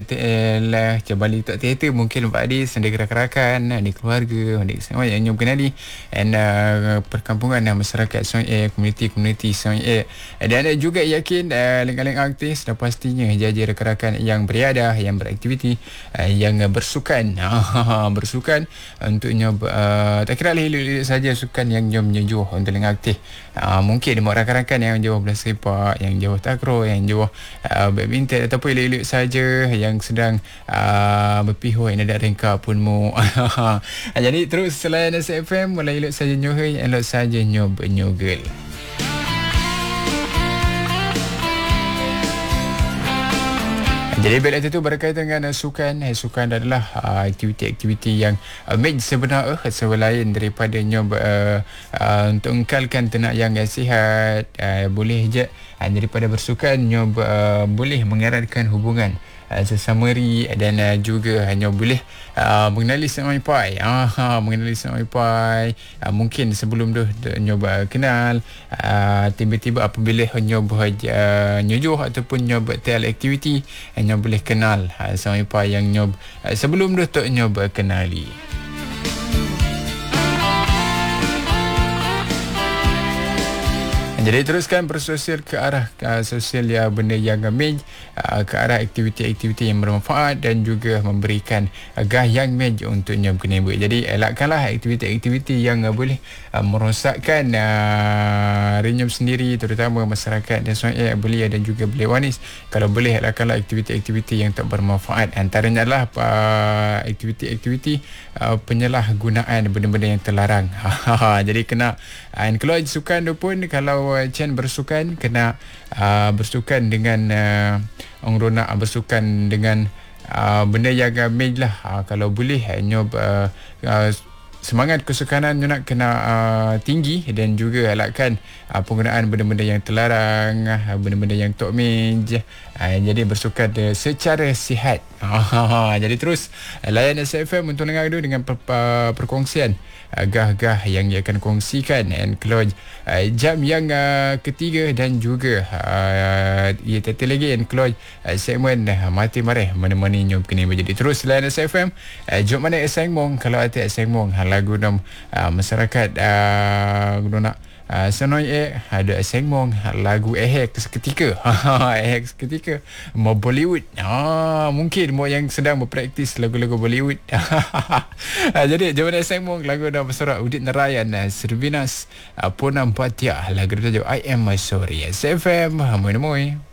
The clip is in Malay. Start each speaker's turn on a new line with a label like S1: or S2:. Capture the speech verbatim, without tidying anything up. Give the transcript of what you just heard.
S1: lah Bali Talk Theatre mungkin Pak Adi sendiri rakan-rakan di keluarga di semua yang nyom kenali and uh, perkampungan dan masyarakat Song Air, komuniti-komuniti Song Air. Dan anda juga yakin uh, link-link artis dan pastinya jaja rakan-rakan yang beriadah, yang beraktiviti, uh, yang uh, bersukan bersukan untuk nyob uh, tak kira lilik saja sukan yang nyom nyejuh untuk link aktif. Uh, mungkin mau rakan-rakan yang jauh belah sepak, yang jauh takraw, yang jauh uh, badminton ataupun lilik saja yang sedang uh, berpihak yang ada ringka pun mu. Jadi terus selain S F M mulai elok saja nyohai, elok saja nyob nyogel. Jadi bila itu berkaitan dengan uh, sukan, eh, sukan adalah uh, aktiviti-aktiviti yang uh, make sebenar uh, selain daripada nyob uh, uh, untuk engkalkan tenak yang sihat, uh, boleh je uh, daripada bersukan nyob uh, boleh mengeratkan hubungan uh, sesama ri dan uh, juga hanya boleh uh, mengenali sama ipai. Ah, mengenali sama ipai. Uh, mungkin sebelum tu nyob uh, kenal, uh, tiba-tiba apabila nyob uh, nyojoh ataupun nyob tel aktiviti nyob boleh kenal uh, sama ipai yang nyob uh, sebelum tu tak nyob uh, kenali. Jadi teruskan bersosial ke arah uh, sosial ya benda yang amej uh, ke arah aktiviti-aktiviti yang bermanfaat dan juga memberikan uh, gah yang mej untuk nyom kena buat. Jadi elakkanlah aktiviti-aktiviti yang uh, boleh uh, merosakkan uh, renyom sendiri, terutama masyarakat dan suai belia dan juga belia wanis. Kalau boleh elakkanlah aktiviti-aktiviti yang tak bermanfaat. Antaranya adalah uh, aktiviti-aktiviti uh, penyalahgunaan benda-benda yang terlarang. Jadi kena uh, kalau sukan tu pun kalau Chen bersukan kena uh, bersukan dengan uh, orang ronak bersukan dengan uh, benda yang amej lah. Uh, kalau boleh nyob uh, uh, semangat kesukanan nak kena uh, tinggi dan juga elakkan uh, penggunaan benda-benda yang terlarang, uh, benda-benda yang tak mej. Uh, jadi bersukan uh, secara sihat. Uh, jadi terus uh, layan S F M untuk dengar dulu dengan per, uh, perkongsian uh, gah-gah yang ia akan kongsikan and close uh, jam yang uh, ketiga dan juga uh, ia tetap lagi and close uh, segmen uh, mati marah mana-mana nyom kena. Jadi terus layan S F M uh, jom mana Eseng Mong kalau ada Eseng Mong lagu nam uh, masyarakat uh, guna nak uh, senoi eh ada Eseng Mong lagu ehek seketika. Ehek seketika mau Bollywood. Ah mungkin mau yang sedang berpraktis lagu-lagu Bollywood. uh, jadi jom mana Eseng Mong lagu nam bersorak Udit Narayan uh, Serbinas uh, Ponam Patia lagu tajuk I Am My Sorry. S F M moi moi.